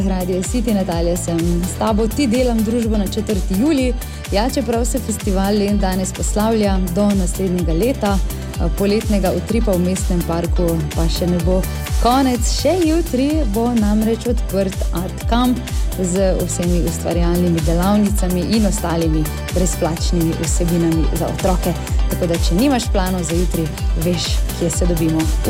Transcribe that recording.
Radio City, Natalija sem s tabo, ti delam družbo na 4. julij. Ja, čeprav se festival Lent danes poslavlja do naslednjega leta, poletnega utripa v mestnem parku pa še ne bo konec. Še jutri bo namreč odprt Art Camp z vsemi ustvarjalnimi delavnicami in ostalimi brezplačnimi vsebinami za otroke. Tako da, če nimaš planov za jutri, veš, kje se dobimo.